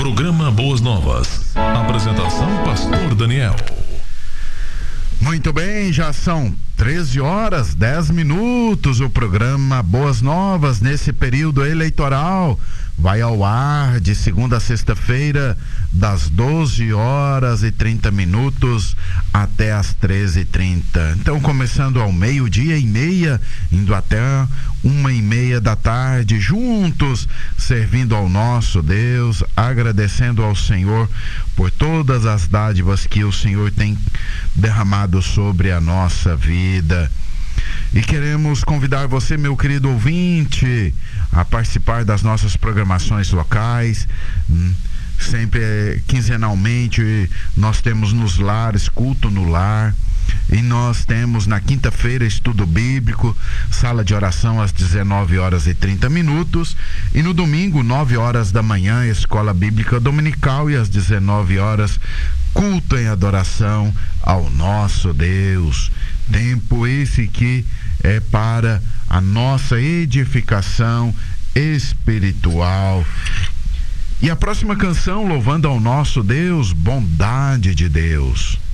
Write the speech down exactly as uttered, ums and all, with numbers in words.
Programa Boas Novas. Apresentação Pastor Daniel. Muito bem, já são treze horas, dez minutos. O programa Boas Novas, nesse período eleitoral, vai ao ar de segunda a sexta-feira, das doze horas e trinta minutos até as treze e trinta. Então, começando ao meio-dia e meia, indo até uma e meia da tarde, juntos, servindo ao nosso Deus, agradecendo ao Senhor por todas as dádivas que o Senhor tem derramado sobre a nossa vida. E queremos convidar você, meu querido ouvinte, a participar das nossas programações locais. Sempre, quinzenalmente, nós temos nos lares, culto no lar. E nós temos na quinta-feira estudo bíblico, sala de oração às dezenove horas e trinta minutos. E no domingo, nove horas da manhã, escola bíblica dominical, e às dezenove horas, culto em adoração ao nosso Deus. Tempo esse que é para a nossa edificação espiritual. E a próxima canção, louvando ao nosso Deus, bondade de Deus.